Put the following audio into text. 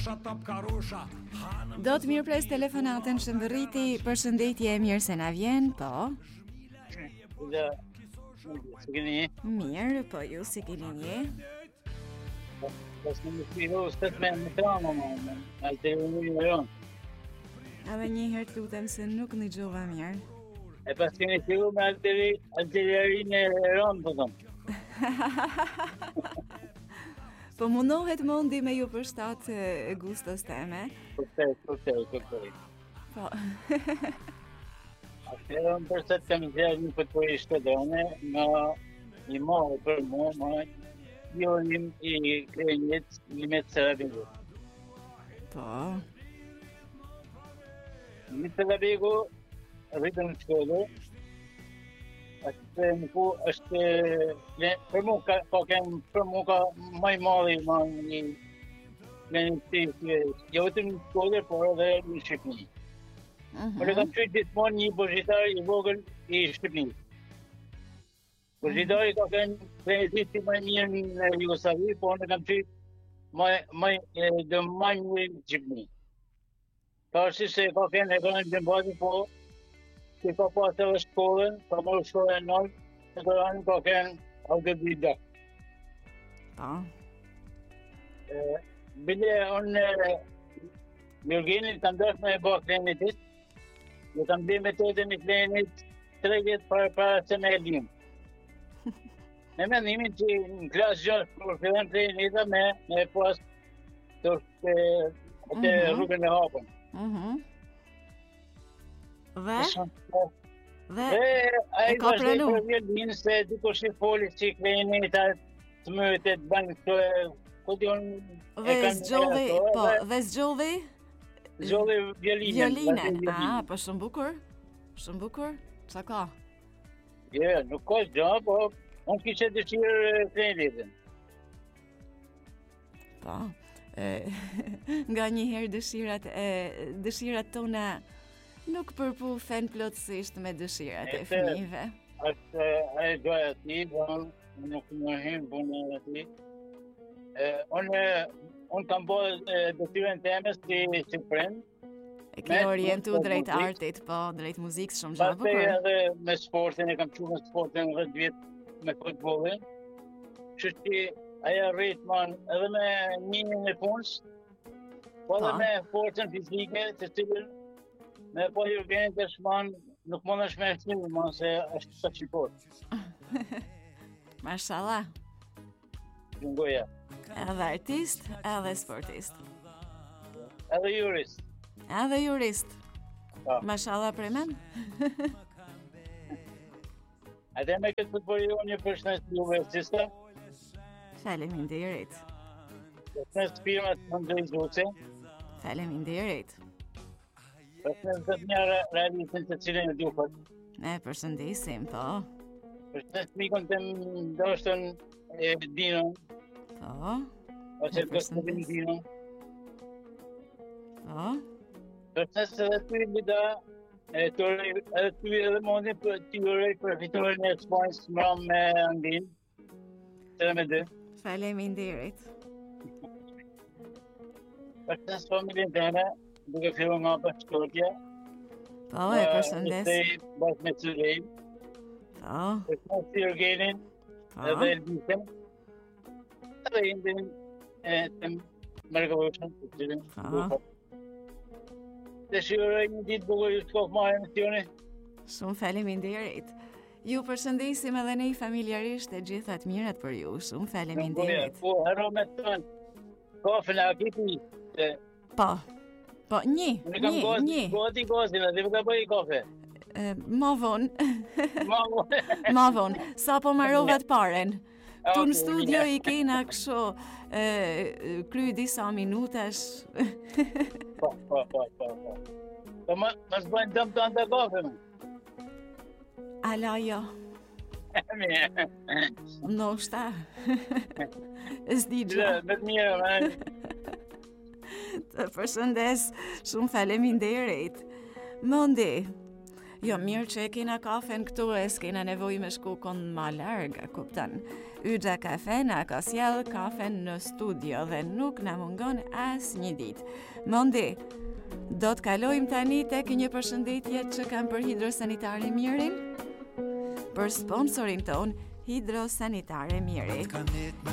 Do të mirë pres telefonatën Shëmbërriti, përshëndetje, mirë se na vjen, po. Si keni? Mirë, po ju si keni një? Pas në më shpiru, stet me në trama, alteri një rënë. Edhe një herë të lutem se nuk në gjova mirë. E pas keni shpiru me alteri një rënë, po thëmë. Po mundohet mundi me ju përshtat gustos teme. Kuptoj. Po. Atëherë më përset të më zjerë një pëtëpër i shtëdone, nga një mohë për mu, Jonim i krenjit Limet Sarabigu. Po. Limet Sarabigu rritën në shkollë, është për mu ka maj mali ma një krenjit jo vetëm në shkollë, por edhe në Shqipni. Por e kam qëjtë gjithmonë një bozhitar i vogël i Shqipnis. Bozhitari ka qenë krenjit si më mirë në Jugoslavi, por ne kam qëjtë më mirë në Shqipni. Ka arsi se ka qenë e ka në gjëmbati, po që ka pas edhe shkollën, ka marrë shkollën e nalë, e të ranë ka qenë autodidakt. Po. Bile unë Jurgenit kam dërsh me e bërë klenitit, dhe kam bërë metodën e klenit 3 vjetë para se me e limë. Me mendimin që në klasë 6 kur fillon klenita me pas të rrugën e hapën. Dhe e ka pranu për vjetë se dikush i foli që klenita të mëjtë të banë Dhe zgjodhi violinën. Po shumë bukur, sa ka? Nuk ka gjë, po unë kishe dëshirë klenitin. Po, nga njëherë dëshirat tona nuk përpufen plotësisht me dëshirat e fëmijëve. Është e doja ti, nuk më himë punë e ti. Unë kam bërë dëshirën teme si prind. E ke orientu drejt artit, po, drejt muzikës shumë gjatë bukur. Pastaj edhe me sportin, e kam qenë me sportin 10 vjet me futbollin. Kështu që ajo rritman edhe me njënin e punës, po edhe me forcën fizike, të cilën me po Jurgenit e shman nuk mundesh me shtimë, ma se është sa qipot. Mashallah. Gjungoja. Edhe artist, edhe sportist. Edhe jurist. Edhe jurist. Mashallah për men. Edhe me këtë futbolli unë një përshëndes juve sistem. Faleminderit. Përshëndes firmat të ndërzuese. Faleminderit. Përshëndes të një realistin të cilën e duhet. Ne përshëndesim, po. Përshëndes mikun të ndoshten e Dinon. Po. Ose përshëndes Dinon. Po. Përshëndes edhe ty Lida, edhe ty edhe mondi për t'i urej për fiturin e Spanjës mram me Anglin. 3-2. Faleminderit. Përshëndes familjen teme, duke fillu nga për shkotja. Po, e përshëndes. Bas me Cëlejn. Po. Përshëndes Jurgenin, edhe Elbisen. Edhe indin të mërgëvëshën, të cilin duhet. Dëshiroj një ditë bukur ju të kohë marrë emisioni. Shumë faleminderit. Ju përshëndesim edhe ne familjarisht e gjithat mirat për ju. Shumë faleminderit. Po, hero me të tënë. Kafën e akiti. Po, një. Gati gazin, dhe më ka bëj kafe. Ma vonë. Sa po marrovat paren. Tu në studio i kena kësho kry disa minutash. Po. Po më zbojnë dëmë të anda kafe, më. Ala jo. No shta. S'di gjë. Me të mirë, më. Të përshëndes, shumë faleminderit. Mondi, Jo, mirë që e kena kafen këtu e s'kena nevoj me shku kon ma largë, kuptan. Ydra kafe na ka sjell kafen në studio dhe nuk na mungon as një ditë. Mondi, do të kalojmë tani tek një përshëndetje që kam për Hidrosanitare Mirin, për sponsorin ton Hidrosanitare Miri.